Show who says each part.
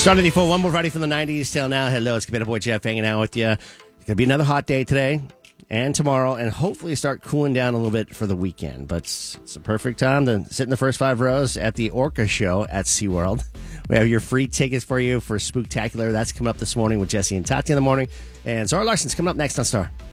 Speaker 1: Starting the full one more Friday from the 90s till now. Hello, it's Cabana Boy Jeff hanging out with you. It's going to be another hot day today and tomorrow, and hopefully start cooling down a little bit for the weekend. But it's a perfect time to sit in the first 5 rows at the Orca Show at SeaWorld. We have your free tickets for you for Spooktacular. That's coming up this morning with Jesse and Tati in the morning. And Zara Larson's coming up next on Star.